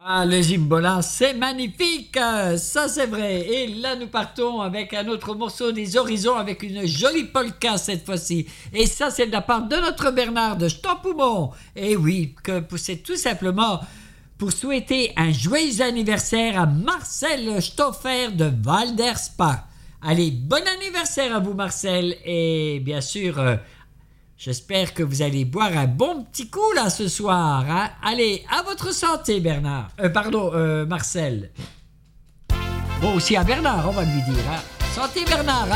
Ah, le Gimbola, c'est magnifique, ça c'est vrai. Et là, nous partons avec un autre morceau des Horizons avec une jolie polka cette fois-ci. Et ça, c'est de la part de notre Bernard de Stampoumont. Et oui, c'est tout simplement pour souhaiter un joyeux anniversaire à Marcel Stoffer de Valderspa. Allez, bon anniversaire à vous, Marcel. Et bien sûr, j'espère que vous allez boire un bon petit coup là ce soir. Hein? Allez, à votre santé, Bernard. Marcel. Bon, aussi à Bernard, on va lui dire. Hein? Santé, Bernard. Hein?